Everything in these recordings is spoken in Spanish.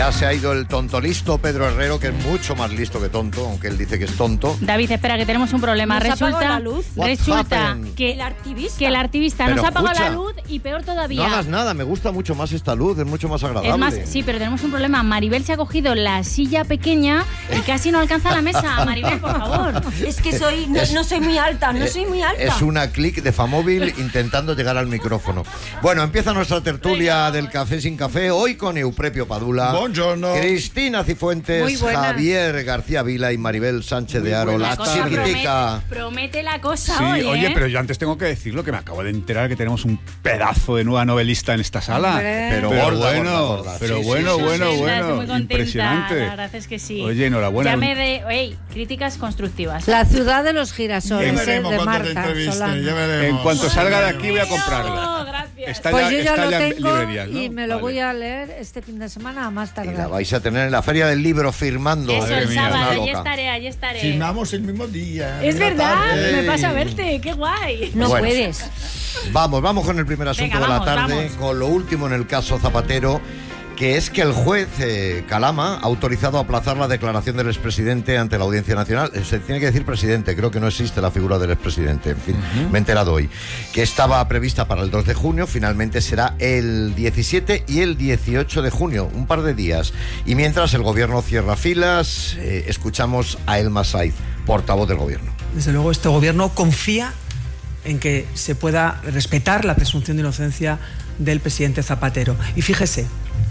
Ya se ha ido el tonto listo Pedro Herrero, que es mucho más listo que tonto, aunque él dice que es tonto. David, espera, que tenemos un problema. Resulta la luz. Resulta que el activista nos ha apagado la luz y peor todavía. No hagas nada, me gusta mucho más esta luz, es mucho más agradable. Es más, sí, pero tenemos un problema. Maribel se ha cogido la silla pequeña y casi no alcanza la mesa. Maribel, por favor. Es que no soy muy alta, Es una clic de Famóvil intentando llegar al micrófono. Bueno, empieza nuestra tertulia del Café sin Café, hoy con Euprepio Padula, Buongiorno. Cristina Cifuentes, Javier García Vila y Maribel Sánchez de Aro, la chiquitica. Promete la cosa Sí, hoy, oye, pero yo antes tengo que decirlo, que me acabo de enterar que tenemos un pedazo de nueva novelista en esta sala. Pero gorda. Pero Sí, bueno, sí, bueno, Estoy bueno, muy contenta, impresionante. la verdad es que sí. Oye, enhorabuena. Críticas constructivas. La ciudad de los girasoles, de Marta Solano. En cuanto salga de aquí voy a comprarla. Gracias. Está Pues ya, yo ya está lo ya en tengo librerías, ¿no? y me lo Vale. voy a leer este fin de semana a más Y tardar. la vais a tener en la Feria del Libro firmando. Eso, el Madre mía, sábado, una allí loca. estaré. Firmamos el mismo día. Es en la verdad, tarde. me pasa a verte, qué guay. No Bueno. puedes. Vamos con el primer asunto Venga, de la vamos, tarde, vamos. con lo último en el caso Zapatero, que es que el juez Calama ha autorizado aplazar la declaración del expresidente ante la Audiencia Nacional. Se tiene que decir presidente, creo que no existe la figura del expresidente, en fin, me he enterado hoy. Que estaba prevista para el 2 de junio, finalmente será el 17 y el 18 de junio, un par de días. Y mientras el gobierno cierra filas, escuchamos a Elma Saiz, portavoz del gobierno. Desde luego, este gobierno confía en que se pueda respetar la presunción de inocencia del presidente Zapatero. Y fíjese,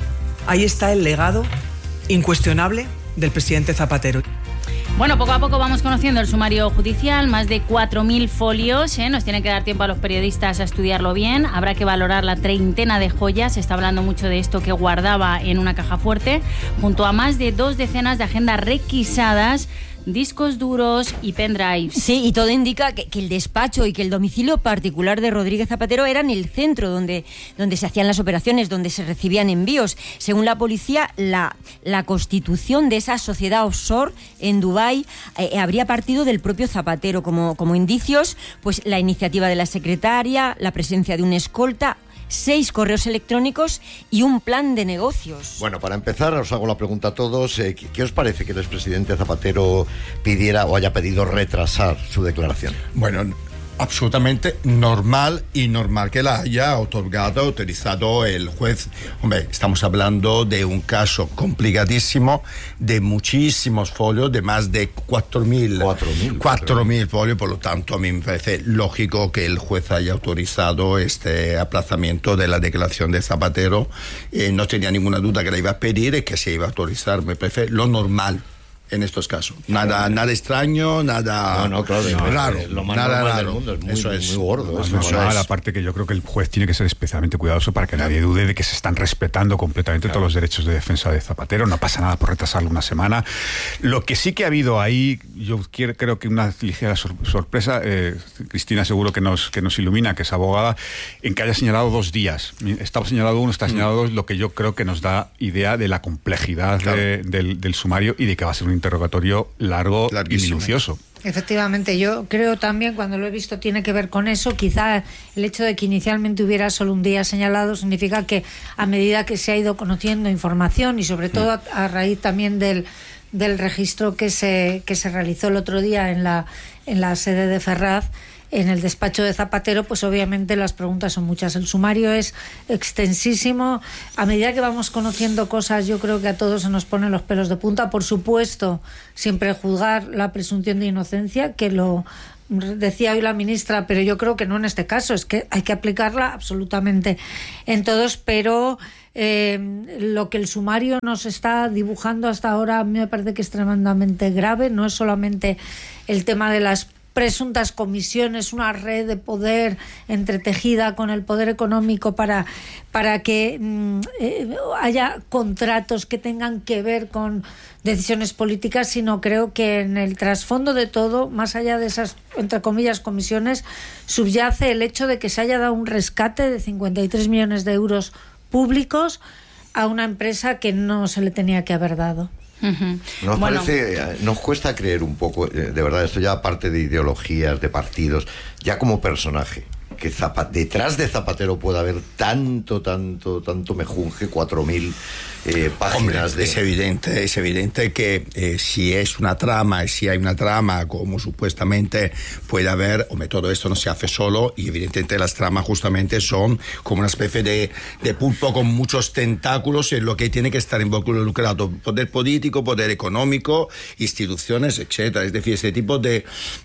ahí está el legado incuestionable del presidente Zapatero. Bueno, poco a poco vamos conociendo el sumario judicial, más de 4.000 folios, nos tiene que dar tiempo a los periodistas a estudiarlo bien, habrá que valorar la treintena de joyas, se está hablando mucho de esto que guardaba en una caja fuerte, junto a más de 2 decenas de agendas requisadas, discos duros y pendrives. Sí, y todo indica que el despacho y que el domicilio particular de Rodríguez Zapatero eran el centro donde se hacían las operaciones, donde se recibían envíos. Según la policía, la constitución de esa sociedad offshore en Dubái habría partido del propio Zapatero. Como indicios, pues la iniciativa de la secretaria, la presencia de un escolta, 6 correos electrónicos y un plan de negocios. Bueno, para empezar, os hago la pregunta a todos. ¿Qué os parece que el expresidente Zapatero pidiera o haya pedido retrasar su declaración? Bueno, absolutamente normal que la haya autorizado el juez. Hombre, estamos hablando de un caso complicadísimo, de muchísimos folios, de más de 4.000 folios, por lo tanto a mí me parece lógico que el juez haya autorizado este aplazamiento de la declaración de Zapatero. No tenía ninguna duda que la iba a pedir y que se iba a autorizar, me parece lo normal en estos casos. Nada extraño, nada raro. Lo más nada normal raro. del mundo, es muy, Eso es muy gordo. Es normal, aparte que yo creo que el juez tiene que ser especialmente cuidadoso para que nadie dude de que se están respetando completamente todos los derechos de defensa de Zapatero. No pasa nada por retrasarlo una semana. Lo que sí que ha habido ahí, yo creo que una ligera sorpresa, Cristina seguro que nos ilumina, que es abogada, en que haya señalado 2 días. Estaba señalado 1, está señalado 2, lo que yo creo que nos da idea de la complejidad del sumario y de que va a ser un interrogatorio largo y minucioso. Efectivamente, yo creo también, cuando lo he visto, tiene que ver con eso. Quizá el hecho de que inicialmente hubiera solo un día señalado significa que a medida que se ha ido conociendo información y sobre todo a raíz también del registro que se realizó el otro día en la sede de Ferraz, en el despacho de Zapatero, pues obviamente las preguntas son muchas. El sumario es extensísimo. A medida que vamos conociendo cosas, yo creo que a todos se nos ponen los pelos de punta. Por supuesto, siempre juzgar la presunción de inocencia, que lo decía hoy la ministra, pero yo creo que no en este caso. Es que hay que aplicarla absolutamente en todos, pero lo que el sumario nos está dibujando hasta ahora a mí me parece que es tremendamente grave. No es solamente el tema de las presuntas comisiones, una red de poder entretejida con el poder económico para que haya contratos que tengan que ver con decisiones políticas, sino creo que en el trasfondo de todo, más allá de esas, entre comillas, comisiones, subyace el hecho de que se haya dado un rescate de 53 millones de euros públicos a una empresa que no se le tenía que haber dado. Nos parece, nos cuesta creer un poco, de verdad, esto ya aparte de ideologías, de partidos, ya como personaje, que detrás de Zapatero puede haber tanto mejunje, 4.000 páginas. Hombre, es evidente que si hay una trama, como supuestamente puede haber, hombre, todo esto no se hace solo, y evidentemente las tramas justamente son como una especie de pulpo con muchos tentáculos en lo que tiene que estar involucrado poder político, poder económico, instituciones, etcétera. Es decir, este tipo de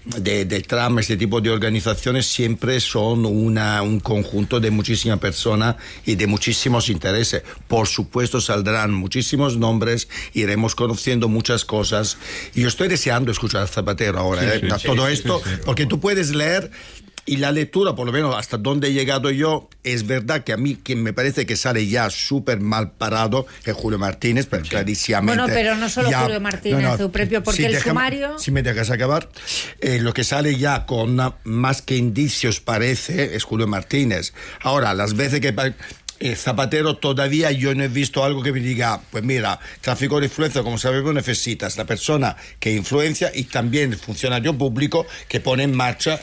tramas, este tipo de organizaciones siempre son un conjunto de muchísimas personas y de muchísimos intereses. Por supuesto saldrán muchísimos nombres, iremos conociendo muchas cosas, y yo estoy deseando escuchar a Zapatero ahora, todo esto, porque tú puedes leer. Y la lectura, por lo menos hasta donde he llegado yo, es verdad que a mí quien me parece que sale ya súper mal parado es Julio Martínez, pero clarísimamente... Bueno, pero no solo Julio Martínez, su propio, porque el sumario... Si me dejas acabar, lo que sale ya con más que indicios parece es Julio Martínez. Ahora, las veces que... Zapatero todavía yo no he visto algo que me diga, pues mira, tráfico de influencia, como sabemos, necesitas la persona que influencia y también el funcionario público que pone en marcha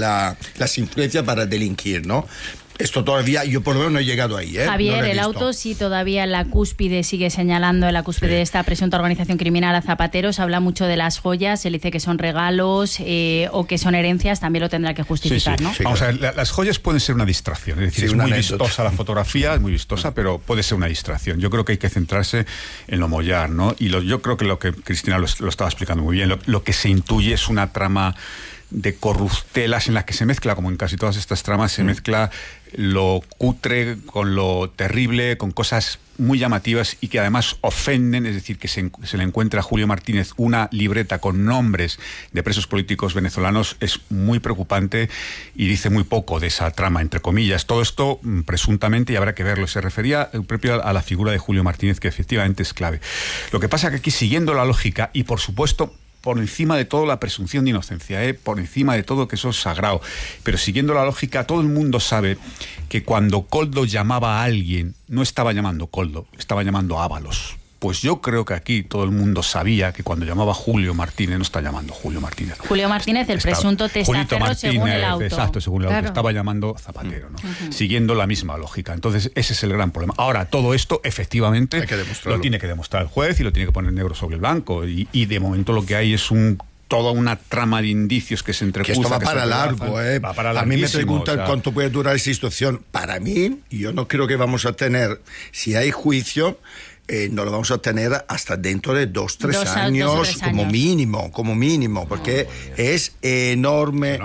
las influencias para delinquir, ¿no? Esto todavía, yo por lo menos no he llegado ahí. Javier, no el auto sí todavía en la cúspide sigue señalando, en la cúspide de esta presunta organización criminal a Zapatero. Se habla mucho de las joyas, se dice que son regalos o que son herencias, también lo tendrá que justificar, ¿no? Sí, vamos a ver, las joyas pueden ser una distracción, es decir, es muy vistosa la fotografía, es muy vistosa, pero puede ser una distracción. Yo creo que hay que centrarse en lo mollar, ¿no? Y yo creo que lo que Cristina lo estaba explicando muy bien, lo que se intuye es una trama de corruptelas en las que se mezcla, como en casi todas estas tramas, se mezcla lo cutre con lo terrible, con cosas muy llamativas y que además ofenden. Es decir, que se le encuentra a Julio Martínez una libreta con nombres de presos políticos venezolanos, es muy preocupante y dice muy poco de esa trama, entre comillas. Todo esto presuntamente, y habrá que verlo, se refería propio a la figura de Julio Martínez, que efectivamente es clave. Lo que pasa que aquí, siguiendo la lógica y por supuesto por encima de todo la presunción de inocencia, por encima de todo, que eso es sagrado, pero siguiendo la lógica, todo el mundo sabe que cuando Koldo llamaba a alguien, no estaba llamando Koldo, estaba llamando Ábalos. Pues yo creo que aquí todo el mundo sabía que cuando llamaba Julio Martínez no está llamando Julio Martínez. Julio Martínez, el presunto testaferro, según el auto. Exacto, según el auto. Estaba llamando Zapatero, ¿no? Siguiendo la misma lógica. Entonces, ese es el gran problema. Ahora, todo esto, efectivamente, lo tiene que demostrar el juez y lo tiene que poner negro sobre el blanco. Y de momento lo que hay es toda una trama de indicios que se entrepusa. Que esto va para largo, Va para a mí me preguntan cuánto puede durar esa instrucción. Para mí, yo no creo que vamos a tener, si hay juicio, no lo vamos a tener hasta dentro de 2-3 años, como mínimo, porque es enorme.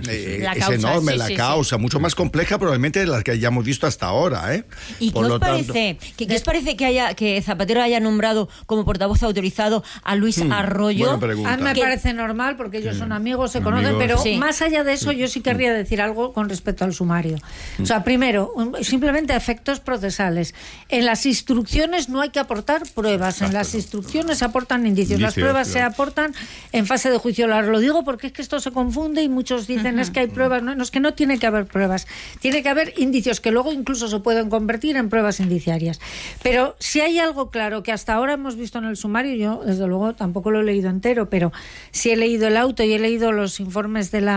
Es enorme la causa, mucho más compleja probablemente de la que hayamos visto hasta ahora. ¿Y qué os parece? ¿Qué os parece que Zapatero haya nombrado como portavoz autorizado a Luis Arroyo? A mí me parece normal, porque ellos son amigos, se conocen, pero más allá de eso, yo sí querría decir algo con respecto al sumario. O sea, primero, simplemente efectos procesales. En las instrucciones no hay que aportar pruebas. En las instrucciones se aportan indicios. Las pruebas se aportan en fase de juicio. Lo digo porque es que esto se confunde y muchos dicen es que hay pruebas. No, es que no tiene que haber pruebas. Tiene que haber indicios que luego incluso se pueden convertir en pruebas indiciarias. Pero si hay algo claro que hasta ahora hemos visto en el sumario, yo desde luego tampoco lo he leído entero, pero sí he leído el auto y he leído los informes de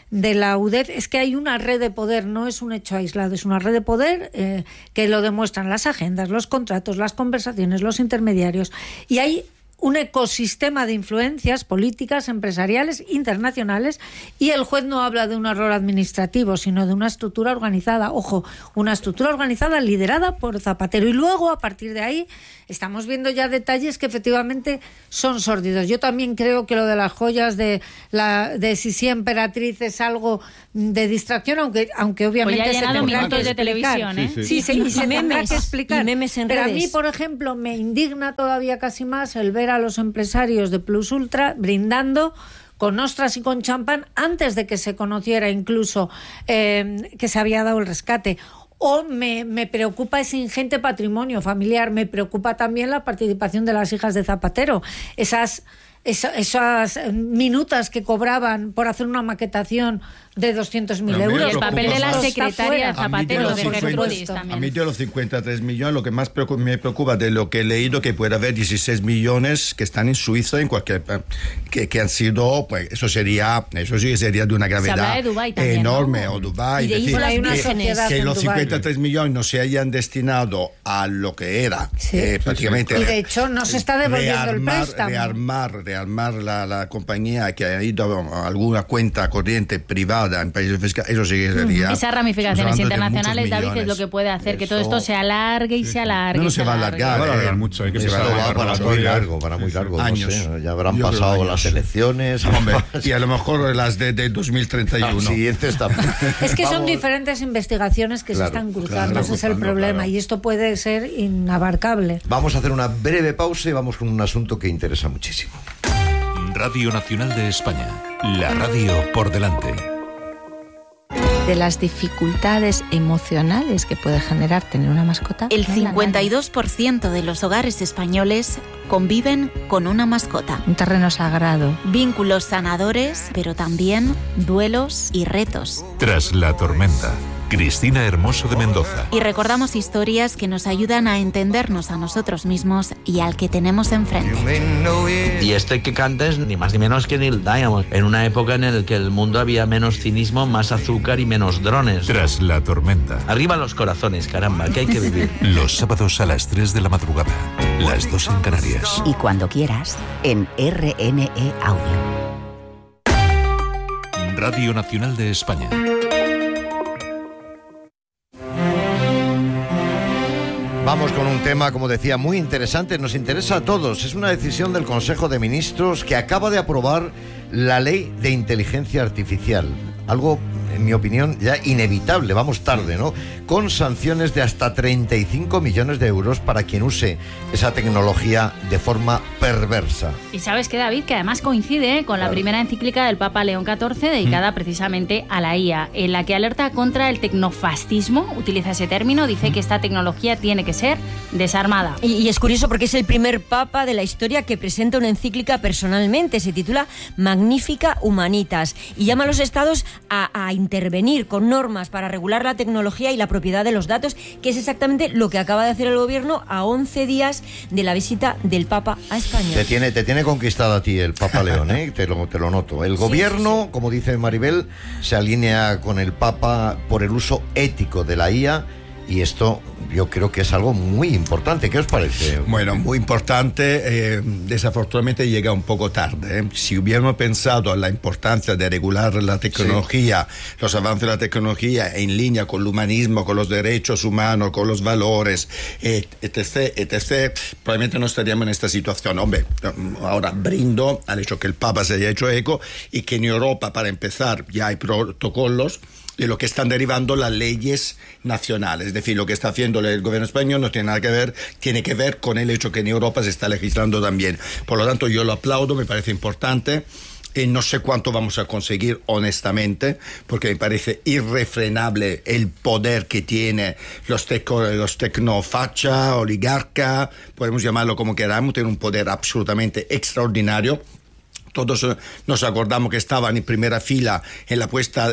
la UDEF, es que hay una red de poder, no es un hecho aislado, es una red de poder que lo demuestran las agendas, los contratos, las conversaciones, los intermediarios, y hay un ecosistema de influencias políticas, empresariales, internacionales, y el juez no habla de un error administrativo, sino de una estructura organizada. Ojo, una estructura organizada liderada por Zapatero. Y luego, a partir de ahí, estamos viendo ya detalles que efectivamente son sórdidos. Yo también creo que lo de las joyas de Sisi Emperatriz es algo de distracción, aunque obviamente pues ya se tendrá minutos de televisión, ¿eh? Sí, y se tendrá que explicar. Y memes en Pero redes. a mí, por ejemplo, me indigna todavía casi más el ver a los empresarios de Plus Ultra brindando con ostras y con champán antes de que se conociera incluso que se había dado el rescate. O me preocupa ese ingente patrimonio familiar, me preocupa también la participación de las hijas de Zapatero, esas esas minutas que cobraban por hacer una maquetación de 200.000 euros. Y el papel de la secretaria Zapatero, de Gertrudis también. A mí de los 53 millones, lo que más me preocupa de lo que he leído, que puede haber 16 millones que están en Suiza, en cualquier que han sido, pues eso sí que sería de una gravedad de Dubái también, enorme, ¿no? o Dubái. Y de decir, hay una sociedad que en los Dubái. 53 millones no se hayan destinado a lo que era prácticamente. Y de hecho no se está devolviendo el préstamo. Rearmar la compañía que ha ido a alguna cuenta corriente privada en países fiscales, eso sí que sería. Esas ramificaciones internacionales, David, es lo que puede hacer que todo esto se alargue y se alargue. No se va a alargar. Va a alargar mucho. Hay que Esto va para muy largo. Años. No sé, ya habrán pasado las elecciones. Hombre, y a lo mejor las de 2031. Siguientes también. Es que son diferentes investigaciones que se están cruzando, ese es el problema, y esto puede ser inabarcable. Vamos a hacer una breve pausa y vamos con un asunto que interesa muchísimo. Radio Nacional de España, la radio por delante. De las dificultades emocionales que puede generar tener una mascota. El 52% de los hogares españoles conviven con una mascota. Un terreno sagrado. Vínculos sanadores, pero también duelos y retos. Tras la tormenta, Cristina Hermoso de Mendoza. Y recordamos historias que nos ayudan a entendernos a nosotros mismos y al que tenemos enfrente. Y este que canta es ni más ni menos que Neil Diamond, en una época en la que el mundo había menos cinismo, más azúcar y menos drones. Tras la tormenta. Arriba los corazones, caramba, que hay que vivir. Los sábados a las 3 de la madrugada, las 2 en Canarias. Y cuando quieras, en RNE Audio. Radio Nacional de España. Vamos con un tema, como decía, muy interesante. Nos interesa a todos. Es una decisión del Consejo de Ministros que acaba de aprobar la Ley de Inteligencia Artificial. Algo, en mi opinión, ya inevitable. Vamos tarde, ¿no? Con sanciones de hasta 35 millones de euros para quien use esa tecnología de forma perversa. Y sabes que, David, que además coincide con la primera encíclica del Papa León XIV dedicada precisamente a la IA, en la que alerta contra el tecnofascismo, utiliza ese término, dice que esta tecnología tiene que ser desarmada. Y es curioso porque es el primer papa de la historia que presenta una encíclica personalmente, se titula Magnifica Humanitas, y llama a los estados a intervenir con normas para regular la tecnología y la propiedad de los datos, que es exactamente lo que acaba de hacer el gobierno a 11 días de la visita del Papa a España. Te tiene conquistado a ti el Papa León, ¿eh? te lo noto. El gobierno, como dice Maribel, se alinea con el Papa por el uso ético de la IA, y esto yo creo que es algo muy importante. ¿Qué os parece? Bueno, muy importante. Desafortunadamente llega un poco tarde. Si hubiéramos pensado en la importancia de regular la tecnología, los avances de la tecnología en línea con el humanismo, con los derechos humanos, con los valores, etc., probablemente no estaríamos en esta situación. Hombre, ahora brindo al hecho que el Papa se haya hecho eco y que en Europa, para empezar, ya hay protocolos de lo que están derivando las leyes nacionales. Es decir, lo que está haciendo el gobierno español no tiene nada que ver, tiene que ver con el hecho que en Europa se está legislando también. Por lo tanto, yo lo aplaudo, me parece importante. No sé cuánto vamos a conseguir, honestamente, porque me parece irrefrenable el poder que tiene los tecnofacha, oligarca, podemos llamarlo como queramos, tiene un poder absolutamente extraordinario. Todos nos acordamos que estaban en primera fila en la puesta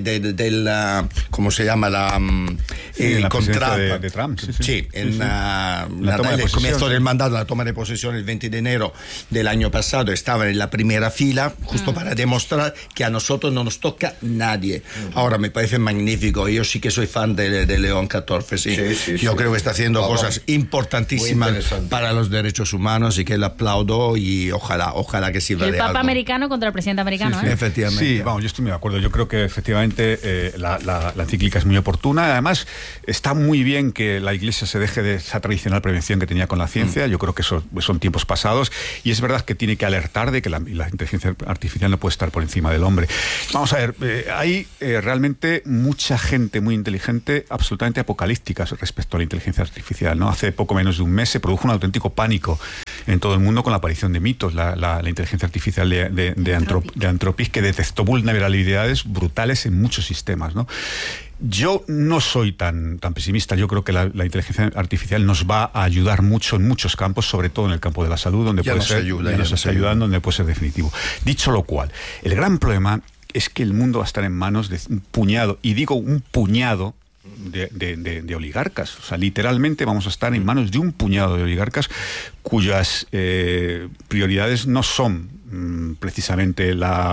¿cómo se llama? La contrato de Trump. Sí, en el comienzo del mandato, la toma de posesión el 20 de enero del año pasado, estaban en la primera fila, justo para demostrar que a nosotros no nos toca nadie. Ahora, me parece magnífico. Yo sí que soy fan de León XIV, sí. Yo creo que está haciendo cosas importantísimas para los derechos humanos y que le aplaudo, y ojalá que sirva de algo. Papa americano contra el presidente americano, sí, efectivamente. Sí, vamos, yo estoy muy de acuerdo. Yo creo que efectivamente la encíclica es muy oportuna. Además, está muy bien que la Iglesia se deje de esa tradicional prevención que tenía con la ciencia. Yo creo que eso son tiempos pasados, y es verdad que tiene que alertar de que la inteligencia artificial no puede estar por encima del hombre. Vamos a ver, hay realmente mucha gente muy inteligente, absolutamente apocalíptica respecto a la inteligencia artificial, ¿no? Hace poco menos de un mes se produjo un auténtico pánico en todo el mundo con la aparición de mitos, la inteligencia artificial de Anthropic, que detectó vulnerabilidades brutales en muchos sistemas, ¿no? Yo no soy tan pesimista. Yo creo que la inteligencia artificial nos va a ayudar mucho en muchos campos, sobre todo en el campo de la salud, donde nos está ayudando, donde puede ser definitivo. Dicho lo cual, el gran problema es que el mundo va a estar en manos de un puñado, y digo un puñado, de oligarcas. O sea, literalmente vamos a estar en manos de un puñado de oligarcas cuyas prioridades no son precisamente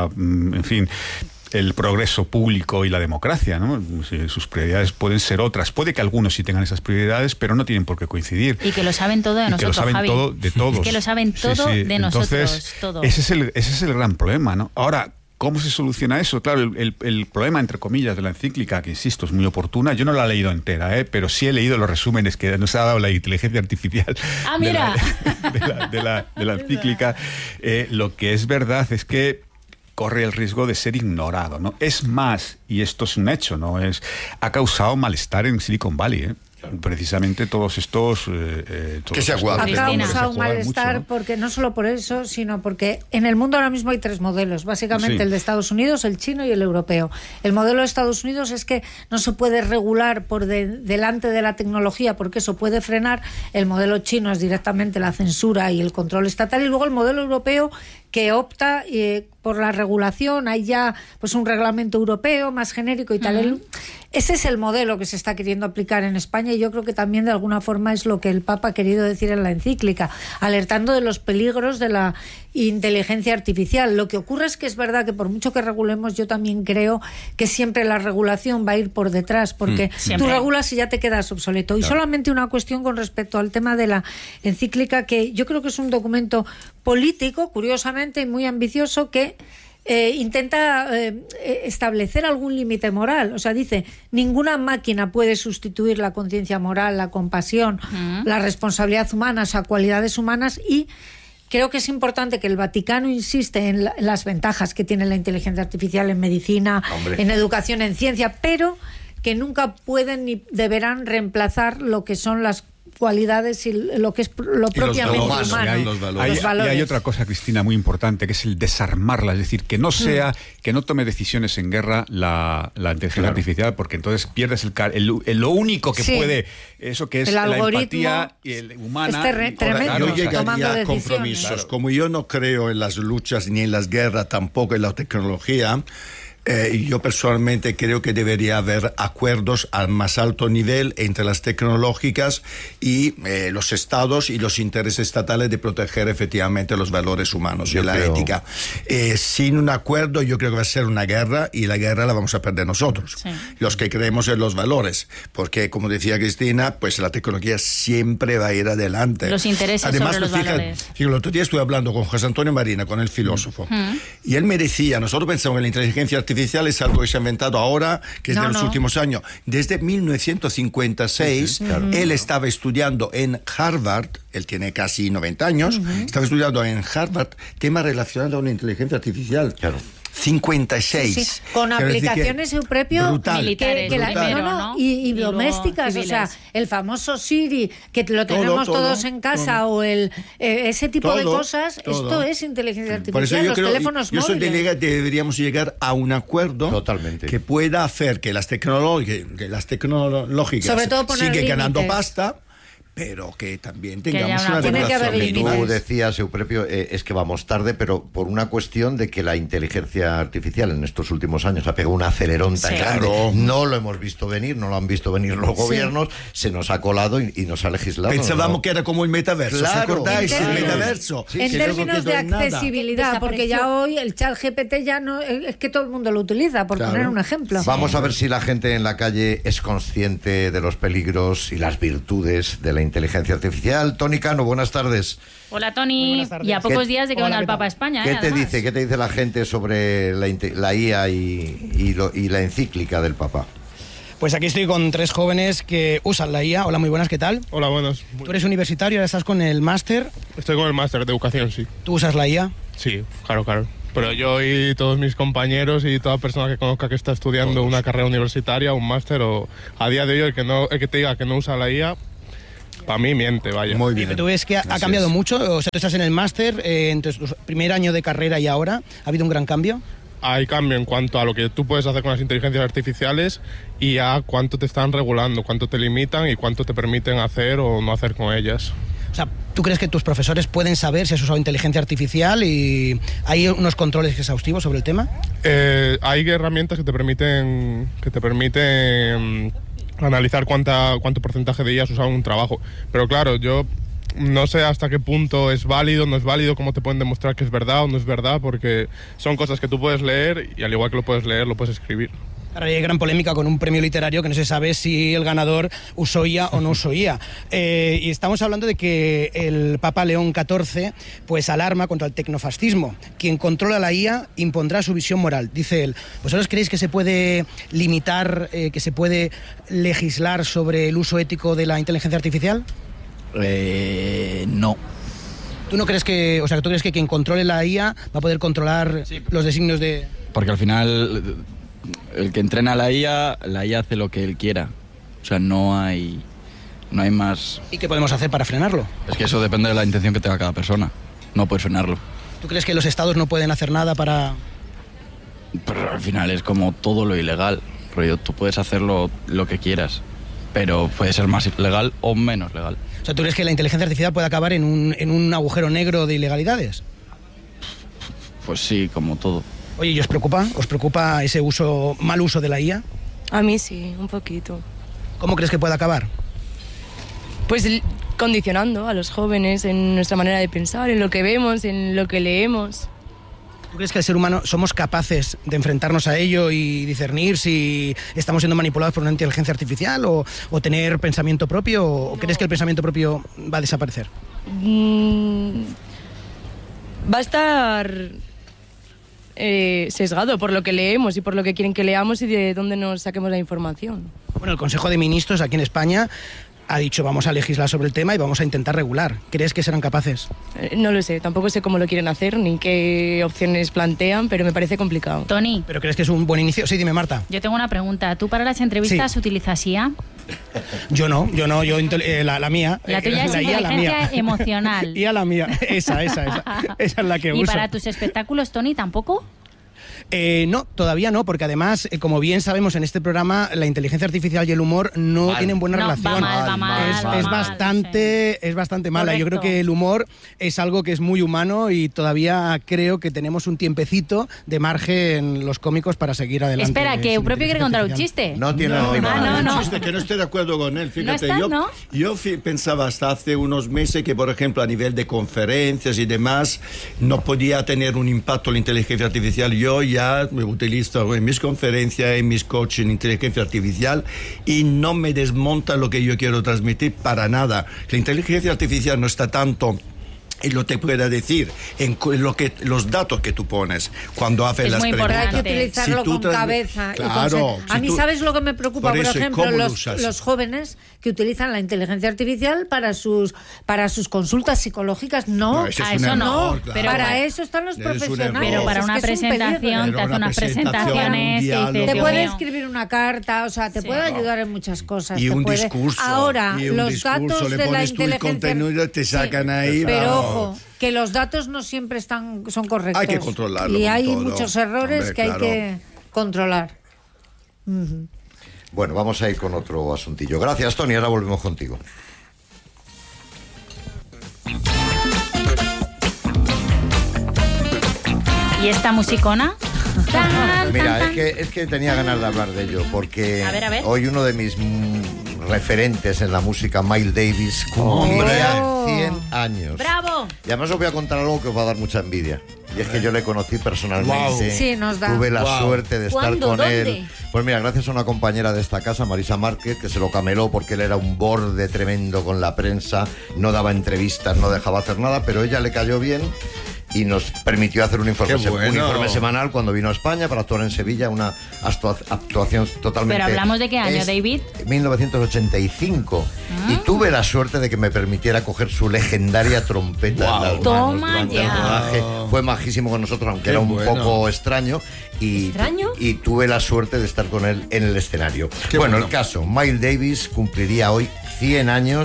el progreso público y la democracia, ¿no? Sus prioridades pueden ser otras. Puede que algunos sí tengan esas prioridades, pero no tienen por qué coincidir. Y que lo saben todo de nosotros, Javi. Que lo saben todo de todos. Es que lo saben todo de nosotros. Entonces, todo. Ese es el gran problema, ¿no? Ahora, ¿cómo se soluciona eso? Claro, el problema, entre comillas, de la encíclica, que insisto, es muy oportuna. Yo no la he leído entera, pero sí he leído los resúmenes que nos ha dado la inteligencia artificial de la encíclica. Lo que es verdad es que corre el riesgo de ser ignorado, ¿no? Es más, y esto es un hecho, ¿no? Ha causado malestar en Silicon Valley, precisamente todos estos que se aguantan. Ha causado malestar, ¿no? Porque no solo por eso, sino porque en el mundo ahora mismo hay 3 modelos, básicamente el de Estados Unidos, el chino y el europeo. El modelo de Estados Unidos es que no se puede regular por delante de la tecnología, porque eso puede frenar. El modelo chino es directamente la censura y el control estatal, y luego el modelo europeo, que opta por la regulación. Hay ya pues un reglamento europeo más genérico y tal. Ese es el modelo que se está queriendo aplicar en España, y yo creo que también de alguna forma es lo que el Papa ha querido decir en la encíclica, alertando de los peligros de la inteligencia artificial. Lo que ocurre es que es verdad que por mucho que regulemos, yo también creo que siempre la regulación va a ir por detrás, porque tú regulas y ya te quedas obsoleto. Y solamente una cuestión con respecto al tema de la encíclica, que yo creo que es un documento político, curiosamente, y muy ambicioso, que intenta establecer algún límite moral. O sea, dice, ninguna máquina puede sustituir la conciencia moral, la compasión, la responsabilidad humana, o sea, cualidades humanas. Y creo que es importante que el Vaticano insiste en las ventajas que tiene la inteligencia artificial en medicina, en educación, en ciencia, pero que nunca pueden ni deberán reemplazar lo que son las cualidades y lo que es lo propiamente humano. Y hay otra cosa, Cristina, muy importante, que es el desarmarla, es decir, que no tome decisiones en guerra la inteligencia artificial, porque entonces pierdes lo único que puede, eso que es la empatía humana. Yo llegaría a compromisos. Como yo no creo en las luchas ni en las guerras, tampoco en la tecnología, yo personalmente creo que debería haber acuerdos al más alto nivel entre las tecnológicas y los estados y los intereses estatales de proteger efectivamente los valores humanos y la ética. Sin un acuerdo, yo creo que va a ser una guerra, y la guerra la vamos a perder nosotros, los que creemos en los valores, porque como decía Cristina, pues la tecnología siempre va a ir adelante. Los intereses sobre los valores. El otro día estuve hablando con José Antonio Marina, con el filósofo, y él me decía, nosotros pensamos que la inteligencia artificial es algo que se ha inventado ahora, que es de los últimos años. Desde 1956, él estaba estudiando en Harvard, él tiene casi 90 años, estaba estudiando en Harvard temas relacionados con la inteligencia artificial. 56. Con aplicaciones militares, y domésticas, o sea, el famoso Siri, que lo tenemos todos en casa, o ese tipo de cosas, esto es inteligencia artificial. Por eso yo creo, teléfonos yo soy móviles. Deberíamos llegar a un acuerdo que pueda hacer que las tecnológicas sobre todo sigan ganando pasta, pero que también tengamos una regulación. Tú decías, Euprepio, es que vamos tarde, pero por una cuestión de que la inteligencia artificial en estos últimos años ha pegado un acelerón tan grande. No lo hemos visto venir, no lo han visto venir los gobiernos, se nos ha colado y nos ha legislado. Pensábamos que era como el metaverso, ¿os acordáis? El metaverso. En términos de accesibilidad, porque ya hoy el chat GPT ya no es que todo el mundo lo utiliza, por poner un ejemplo. Vamos a ver si la gente en la calle es consciente de los peligros y las virtudes de la inteligencia artificial. Tony Cano, buenas tardes. Hola, Tony. Y a pocos días de que venga el Papa a España. ¿Qué te dice la gente sobre la IA y la encíclica del Papa? Pues aquí estoy con 3 jóvenes que usan la IA. Hola, muy buenas, ¿qué tal? Hola, buenos. Tú eres universitario, ahora estás con el máster. Estoy con el máster de educación, sí. ¿Tú usas la IA? Sí, claro. Pero yo y todos mis compañeros y toda persona que conozca que está estudiando una carrera universitaria, un máster, o a día de hoy el que te diga que no usa la IA, para mí miente, vaya. Muy bien. Pero tú ves que ha cambiado mucho, o sea, tú estás en el máster, entre tu primer año de carrera y ahora, ¿ha habido un gran cambio? Hay cambio en cuanto a lo que tú puedes hacer con las inteligencias artificiales y a cuánto te están regulando, cuánto te limitan y cuánto te permiten hacer o no hacer con ellas. O sea, ¿tú crees que tus profesores pueden saber si has usado inteligencia artificial y hay unos controles exhaustivos sobre el tema? Hay herramientas que te permiten analizar cuánto porcentaje de ellas has usado en un trabajo. Pero claro, yo no sé hasta qué punto es válido, no es válido, cómo te pueden demostrar que es verdad o no es verdad, porque son cosas que tú puedes leer y al igual que lo puedes leer, lo puedes escribir. Ahora hay gran polémica con un premio literario que no se sabe si el ganador usó IA o no usó IA. Y estamos hablando de que el Papa León XIV pues alarma contra el tecnofascismo. Quien controla la IA impondrá su visión moral, dice él. ¿Vosotros creéis que se puede limitar, que se puede legislar sobre el uso ético de la inteligencia artificial? No. ¿Tú no crees que, o sea, tú crees que quien controle la IA va a poder controlar los designios de...? Porque al final el que entrena la IA hace lo que él quiera. O sea, no hay más... ¿Y qué podemos hacer para frenarlo? Es que eso depende de la intención que tenga cada persona. No puedes frenarlo. ¿Tú crees que los estados no pueden hacer nada para...? Pero al final es como todo lo ilegal. Rollo, tú puedes hacerlo lo que quieras, pero puede ser más legal o menos legal. O sea, ¿tú crees que la inteligencia artificial puede acabar en un agujero negro de ilegalidades? Pues sí, como todo. Oye, ¿y os preocupa ese mal uso de la IA? A mí sí, un poquito. ¿Cómo crees que puede acabar? Pues condicionando a los jóvenes en nuestra manera de pensar, en lo que vemos, en lo que leemos. ¿Tú crees que el ser humano somos capaces de enfrentarnos a ello y discernir si estamos siendo manipulados por una inteligencia artificial o tener pensamiento propio? ¿O crees que el pensamiento propio va a desaparecer? Va a estar sesgado por lo que leemos y por lo que quieren que leamos y de dónde nos saquemos la información. Bueno, el Consejo de Ministros aquí en España ha dicho vamos a legislar sobre el tema y vamos a intentar regular. ¿Crees que serán capaces? No lo sé, tampoco sé cómo lo quieren hacer ni qué opciones plantean, pero me parece complicado. Tony. ¿Pero crees que es un buen inicio? Sí, dime, Marta. Yo tengo una pregunta. ¿Tú para las entrevistas utilizas IA? Yo no, la mía. La tuya es inteligencia emocional. IA la mía, esa es la que uso. ¿Y para tus espectáculos, Tony, tampoco? No, todavía no, porque además, como bien sabemos en este programa, la inteligencia artificial y el humor no tienen buena relación. Es bastante mala. Correcto. Yo creo que el humor es algo que es muy humano y todavía creo que tenemos un tiempecito de margen los cómicos para seguir adelante. Espera, que el propio quiere contar un chiste. No tiene un chiste que no estoy de acuerdo con él. Fíjate, yo pensaba hasta hace unos meses que, por ejemplo, a nivel de conferencias y demás, no podía tener un impacto la inteligencia artificial. Yo ya me utilizo en mis conferencias, en mis coaching, inteligencia artificial y no me desmonta lo que yo quiero transmitir para nada. La inteligencia artificial no está tanto en lo que te pueda decir, en los datos que tú pones cuando haces las preguntas. Hay que utilizarlo con cabeza. Claro. A mí, ¿sabes lo que me preocupa? Por ejemplo, los jóvenes que utilizan la inteligencia artificial para sus consultas psicológicas. No, eso no. Pero para eso están los profesionales. Pero para una presentación, te hace unas presentaciones. Te puede escribir una carta, o sea, te puede ayudar en muchas cosas. Y un discurso. Ahora, los datos de la inteligencia... contenido te sacan ahí. Pero ojo, que los datos no siempre son correctos. Hay que controlarlo. Y hay muchos errores que hay que controlar. Bueno, vamos a ir con otro asuntillo. Gracias, Tony. Ahora volvemos contigo. ¿Y esta musicona? Mira, es que tenía ganas de hablar de ello, porque a ver. hoy uno de mis referentes en la música, Miles Davis, cumplía 100 años. ¡Bravo! Y además os voy a contar algo que os va a dar mucha envidia. Y es que yo le conocí personalmente. Wow. Sí, nos da. Tuve la suerte de estar con ¿Dónde? él. Pues mira, gracias a una compañera de esta casa, Marisa Márquez, que se lo cameló porque él era un borde tremendo con la prensa, no daba entrevistas, no dejaba hacer nada, pero ella le cayó bien y nos permitió hacer un informe semanal cuando vino a España para actuar en Sevilla, una actuación totalmente... ¿Pero hablamos de qué año, David? 1985. Y tuve la suerte de que me permitiera coger su legendaria trompeta en las manos durante el rodaje. Fue majísimo con nosotros, aunque era un poco extraño. Y tuve la suerte de estar con él en el escenario. El caso, Miles Davis cumpliría hoy 100 años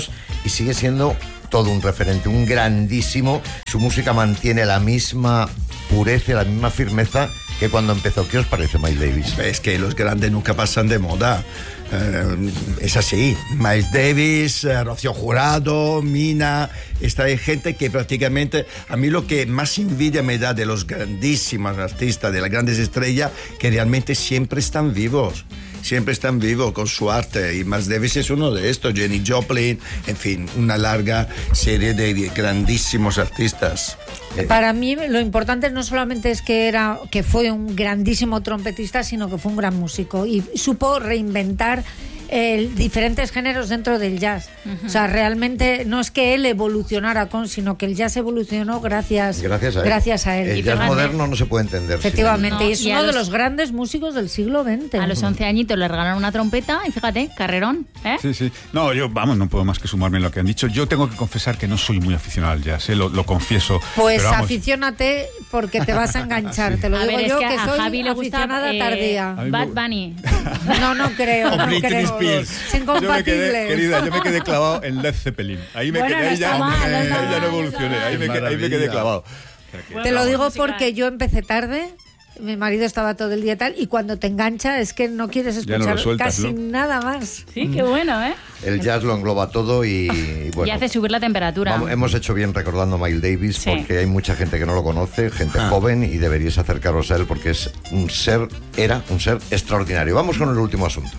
y sigue siendo todo un referente, un grandísimo. Su música mantiene la misma pureza, la misma firmeza que cuando empezó. ¿Qué os parece Miles Davis? Es que los grandes nunca pasan de moda. Es así. Miles Davis, Rocío Jurado, Mina, esta gente que prácticamente, a mí lo que más envidia me da de los grandísimos artistas, de las grandes estrellas, que realmente siempre están vivos. Siempre están vivos con su arte, y Miles Davis es uno de estos, Jenny Joplin, en fin, una larga serie de grandísimos artistas. Para mí lo importante no solamente es que fue un grandísimo trompetista, sino que fue un gran músico y supo reinventar diferentes géneros dentro del jazz. O sea, realmente no es que él evolucionara sino que el jazz evolucionó gracias a él. El jazz moderno no se puede entender. Efectivamente, No, y es uno de los grandes músicos del siglo XX. A los 11 añitos le regalaron una trompeta y fíjate, carrerón, ¿eh? Sí, sí. No, yo, no puedo más que sumarme en lo que han dicho. Yo tengo que confesar que no soy muy aficionado al jazz, lo confieso. Pues pero aficiónate porque te vas a enganchar. Te lo digo yo, que a soy Javi le gusta aficionada tardía. Bad Bunny. No creo. Es incompatible. Querida, yo me quedé clavado en Led Zeppelin. Ahí me quedé, ya no evolucioné. Ahí me quedé clavado. Te lo digo porque yo empecé tarde. Mi marido estaba todo el día tal, y cuando te engancha es que no quieres escuchar casi nada más. Sí, qué bueno, ¿eh? El jazz lo engloba todo y bueno. Y hace subir la temperatura. Hemos hecho bien recordando a Miles Davis, porque hay mucha gente que no lo conoce, gente joven, y deberíais acercaros a él porque era un ser extraordinario. Vamos con el último asunto.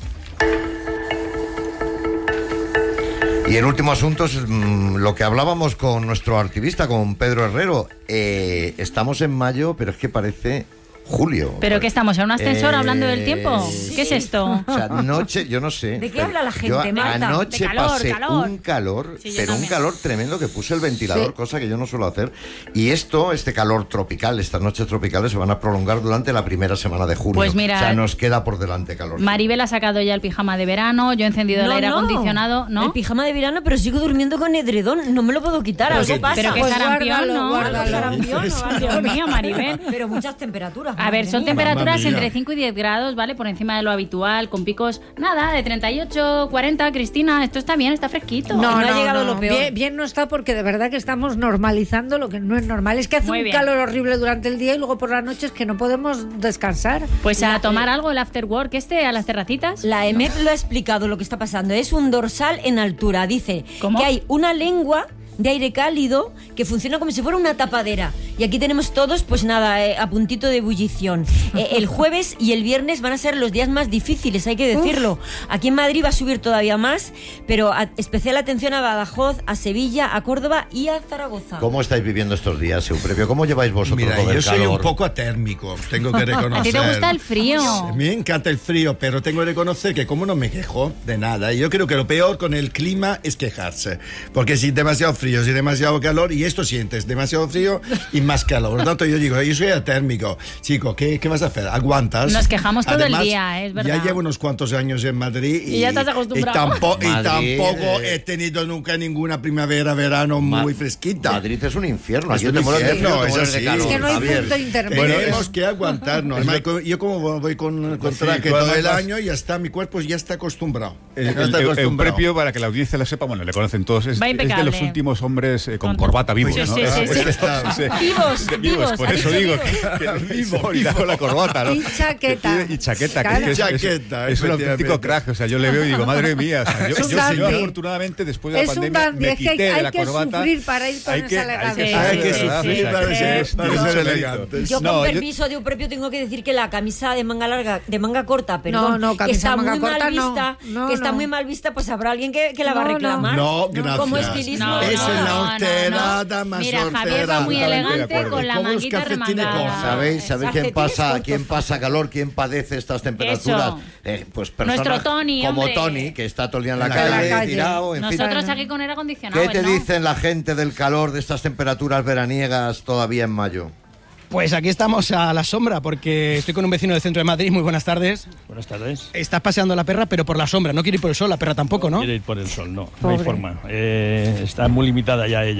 Y el último asunto es lo que hablábamos con nuestro activista, con Pedro Herrero. Estamos en mayo, pero es que parece julio. ¿Pero qué estamos? ¿En un ascensor hablando del tiempo? Sí. ¿Qué es esto? O sea, anoche, yo no sé. ¿De qué habla la gente, yo Marta? Anoche pasé un calor, Sí, pero un calor tremendo, que puse el ventilador, cosa que yo no suelo hacer. Y este calor tropical, estas noches tropicales, se van a prolongar durante la primera semana de junio. Pues mira, o sea, nos queda por delante calor. Maribel ha sacado ya el pijama de verano, yo he encendido el aire acondicionado, ¿no? El pijama de verano, pero sigo durmiendo con edredón, no me lo puedo quitar, algo pasa. Pero que Pues sarampión, ¿no? sarampión, Dios mío, Maribel. Pero muchas temperaturas. A ver, son mía. temperaturas entre 5 y 10 grados, ¿vale? Por encima de lo habitual, con picos, nada, de 38, 40, Cristina, esto está bien, está fresquito. No ha llegado lo peor. Bien no está, porque de verdad que estamos normalizando lo que no es normal. Es que hace Muy un bien. calor horrible durante el día y luego por la noche es que no podemos descansar. Pues a tomar algo, el after work a las terracitas. La EMET lo ha explicado lo que está pasando. Es un dorsal en altura. Dice que hay una lengua de aire cálido que funciona como si fuera una tapadera. Y aquí tenemos todos, pues nada, a puntito de ebullición. El jueves y el viernes van a ser los días más difíciles, hay que decirlo. Aquí en Madrid va a subir todavía más, pero especial atención a Badajoz, a Sevilla, a Córdoba y a Zaragoza. ¿Cómo estáis viviendo estos días, Euprepio? ¿Cómo lleváis vosotros Mira, todo el yo soy calor? un poco atérmico, tengo que reconocer. ¿A ti te gusta el frío? A mí me encanta el frío, pero tengo que reconocer que como no me quejo de nada, yo creo que lo peor con el clima es quejarse, porque si demasiado frío, si demasiado calor, y esto sientes demasiado frío y más calor. Por lo tanto, yo digo, yo soy atérmico. Chico, ¿qué vas a hacer? ¿Aguantas? Nos quejamos todo Además, el día, es verdad. Ya llevo unos cuantos años en Madrid Y ya te has acostumbrado. y tampoco he tenido nunca ninguna primavera, verano muy fresquita. Madrid es un infierno. Es Aquí un te mueres de frío, infierno, te es mueres de así. calor. Es que no hay Javier. punto intermedio. Tenemos que aguantarnos. Además, yo como voy con traje todo el año, ya está, mi cuerpo ya está acostumbrado. Euprepio, para que la audiencia lo sepa, bueno, le conocen todos, es de los últimos hombres con corbata vivos, Sí, ¿no? sí, sí. Vivos, por eso digo que vivo y con la corbata, ¿no? Y chaqueta. Y chaqueta, Claro. que es un auténtico efectivamente. crack. O sea, yo le veo y digo, madre mía. O sea, Es un yo dandy. afortunadamente, después de la Es un pandemia, dandy, me es que quité de hay la que corbata. sufrir para ir con esa elegancia. Hay que ¿verdad? sufrir O sea, para que ser- es para mucho ser mérito. elegantes. Yo, No, con permiso de Euprepio, tengo que decir que la camisa de manga larga, de manga corta, perdón, No, que camisa está de manga muy mal corta, no. vista, No, que está no. muy mal vista, pues habrá alguien que la va a No, no. reclamar. No, gracias. Como estilismo. No, Es no, en la no, horterada más Mira, hortera. Javier va muy Totalmente de elegante acuerdo. con la Como los manguita cafetines remangada. con- ¿Sabéis Calcetines quién pasa calor, quién padece estas temperaturas? Pues personas Nuestro Tony, como hombre. Tony, que está todo el día en la En la calle, calle. tirado, en fin. Nosotros aquí con aire acondicionado. ¿Qué te él no. dicen la gente del calor de estas temperaturas veraniegas todavía en mayo? Pues aquí estamos a la sombra, porque estoy con un vecino del centro de Madrid. Muy buenas tardes. Buenas tardes. Estás paseando la perra, pero por la sombra. No quiere ir por el sol, la perra tampoco, ¿no? Quiere ir por el sol, no hay Pobre. forma. Está muy limitada ya ella.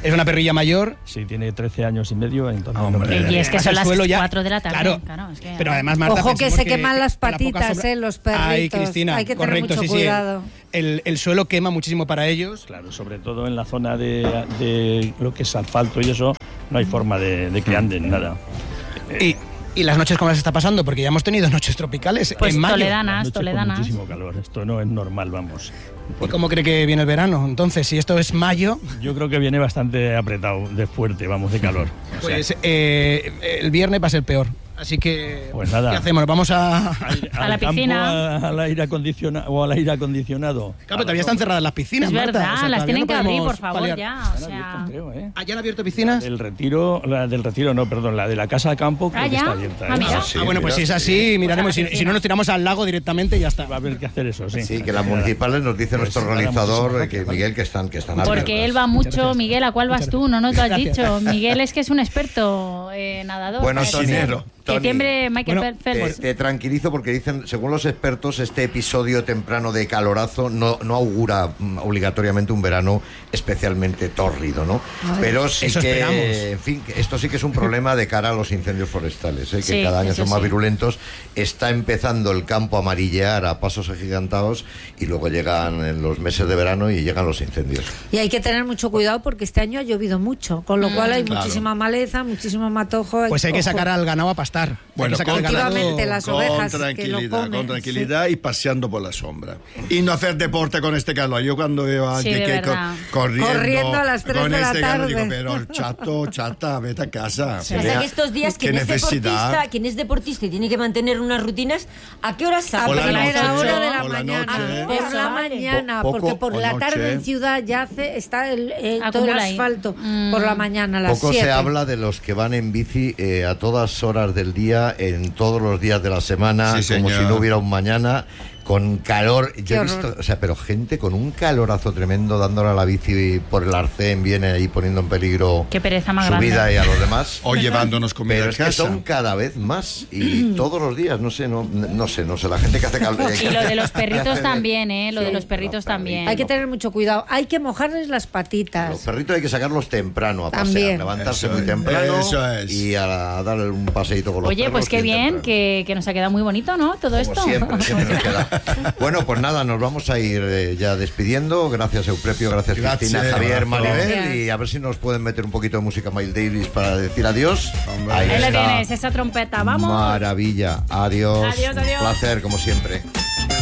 Es una perrilla mayor. Sí, tiene 13 años y medio. Entonces y es que son las 4 de la tarde. Claro, es que, pero además, Marta, ojo que se queman las patitas, los perritos. Ay, Cristina, hay que tener correcto, mucho cuidado. El suelo quema muchísimo para ellos. Claro, sobre todo en la zona de lo que es asfalto y eso, no hay forma de que anden, nada. ¿Y las noches cómo las está pasando? Porque ya hemos tenido noches tropicales pues en mayo. Toledanas. Con muchísimo calor, esto no es normal, vamos. ¿Y cómo cree que viene el verano? Entonces, si esto es mayo... Yo creo que viene bastante apretado, de fuerte, vamos, de calor. Pues el viernes va a ser peor. Así que, pues nada. ¿Qué hacemos? ¿Vamos a la piscina? Al aire acondicionado o al aire acondicionado. Claro, pero todavía están cerradas las piscinas, es verdad, Marta. O sea, las tienen que abrir, por paliar. favor, ya. O sea... creo, ¿Ya han abierto piscinas? La del retiro no, perdón, la de la casa de campo creo que está abierta. Bueno, pues si es así, miraremos. Si no, nos tiramos al lago directamente y ya está. Va a haber que hacer eso, sí. Sí, que las municipales nos dice nuestro organizador, que Miguel, que están abiertas. Porque él va mucho. Miguel, ¿a cuál vas tú? No nos lo has dicho. Miguel es que es un experto nadador. Bueno, Que tiembre Michael Phelps. Te tranquilizo porque dicen, según los expertos, este episodio temprano de calorazo no augura obligatoriamente un verano especialmente tórrido, ¿no? Pero sí eso que, esperamos. en fin, esto sí que es un problema de cara a los incendios forestales, que cada año son más virulentos. Está empezando el campo a amarillear a pasos agigantados y luego llegan en los meses de verano y llegan los incendios. Y hay que tener mucho cuidado porque este año ha llovido mucho, con lo cual hay muchísima maleza, muchísimo matojo. Pues hay que sacar al ganado a pastar. Bueno, últimamente las ovejas con tranquilidad, que lo comen, con tranquilidad y paseando por la sombra. Y no hacer deporte con este calor. Yo cuando veo a alguien que corriendo a las 3 de la tarde. Digo, pero chata, vete a casa. O sea, que estos días quien es deportista y tiene que mantener unas rutinas, ¿a qué hora sale? A primera hora de la mañana. Por la mañana, porque por la tarde en ciudad ya está todo el asfalto. Por la mañana a las 7. Poco se habla de los que van en bici a todas horas del día, en todos los días de la semana, como si no hubiera un mañana, con calor. Yo he visto, pero gente con un calorazo tremendo dándole a la bici por el arcén, viene ahí poniendo en peligro qué pereza más su vida grande. y a los demás. O llevándonos comida pero a es casa. Que son cada vez más y todos los días, no sé, la gente que hace calor. Y lo de los perritos también, lo de los perritos también. Hay que tener mucho cuidado, hay que mojarles las patitas. Los perritos hay que sacarlos temprano a pasear, levantarse muy temprano y a darle un paseíto con los perros. Oye, pues qué bien, que nos ha quedado muy bonito, ¿no? Todo esto. Siempre nos queda. Bueno, pues nada, nos vamos a ir ya despidiendo. Gracias, Euprepio, gracias Cristina, Javier, Maribel, y a ver si nos pueden meter un poquito de música Miles Davis para decir adiós. Ahí le tienes esa trompeta, vamos. Maravilla, adiós. Adiós. Placer, como siempre.